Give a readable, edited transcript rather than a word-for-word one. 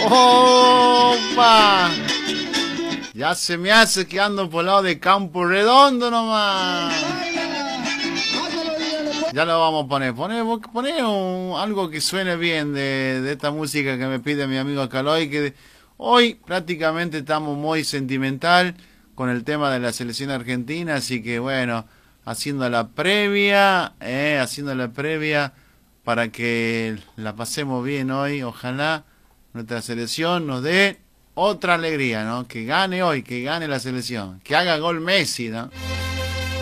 ¡Opa! Ya se me hace que ando por el lado de Campo Redondo nomás. Ya lo vamos a poner. Poné algo que suene bien de esta música que me pide mi amigo Caloy, que hoy prácticamente estamos muy sentimental con el tema de la selección argentina, así que bueno, haciendo la previa para que la pasemos bien hoy. Ojalá nuestra selección nos dé otra alegría, ¿no? Que gane hoy, que gane la selección, que haga gol Messi, ¿no?